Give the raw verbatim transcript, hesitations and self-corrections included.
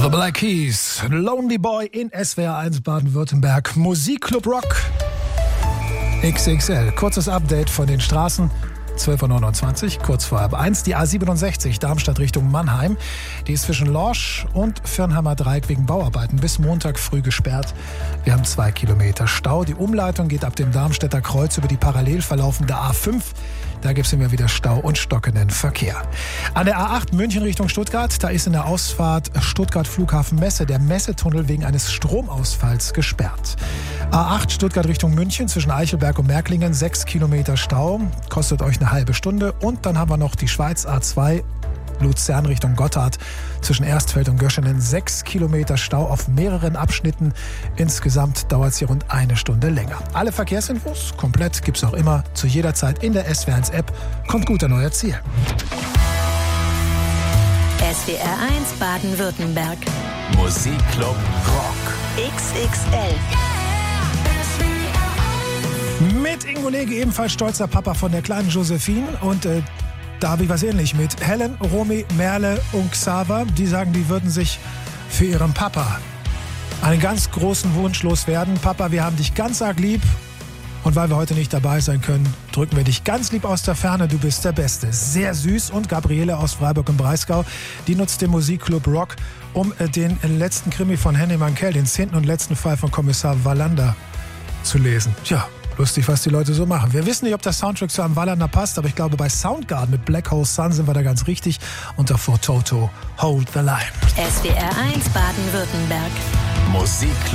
The Black Keys, Lonely Boy in S W R eins Baden-Württemberg, Musikclub Rock X X L. Kurzes Update von den Straßen. zwölf Uhr neunundzwanzig, kurz vor halb eins. Die A siebenundsechzig, Darmstadt Richtung Mannheim. Die ist zwischen Lorsch und Firnheimer Dreieck wegen Bauarbeiten bis Montag früh gesperrt. Wir haben zwei Kilometer Stau. Die Umleitung geht ab dem Darmstädter Kreuz über die parallel verlaufende A fünf. Da gibt es immer wieder Stau und stockenden Verkehr. An der A acht München Richtung Stuttgart, da ist in der Ausfahrt Stuttgart Flughafen Messe der Messetunnel wegen eines Stromausfalls gesperrt. A acht Stuttgart Richtung München zwischen Eichelberg und Märklingen, sechs Kilometer Stau, kostet euch eine halbe Stunde. Und dann haben wir noch die Schweiz A zwei Luzern Richtung Gotthard zwischen Erstfeld und Göschenen, sechs Kilometer Stau auf mehreren Abschnitten. Insgesamt dauert es hier rund eine Stunde länger. Alle Verkehrsinfos komplett gibt's auch immer zu jeder Zeit in der S W R eins App. Kommt gut an euer Ziel. S W R eins Baden-Württemberg. Musikclub Rock X X L. Mit Ingo Lege, ebenfalls stolzer Papa von der kleinen Josephine. Und äh, da habe ich was ähnlich mit Helen, Romy, Merle und Xaver. Die sagen, die würden sich für ihren Papa einen ganz großen Wunsch loswerden. Papa, wir haben dich ganz arg lieb. Und weil wir heute nicht dabei sein können, drücken wir dich ganz lieb aus der Ferne. Du bist der Beste. Sehr süß. Und Gabriele aus Freiburg im Breisgau, die nutzt den Musikclub Rock, um den letzten Krimi von Henny Mankell, den zehnten und letzten Fall von Kommissar Wallander, zu lesen. Tja, lustig, was die Leute so machen. Wir wissen nicht, ob der Soundtrack zu einem Wallander passt, aber ich glaube, bei Soundgarden mit Black Hole Sun sind wir da ganz richtig. Und davor Toto, Hold the Line. S W R eins Baden-Württemberg. Musikclub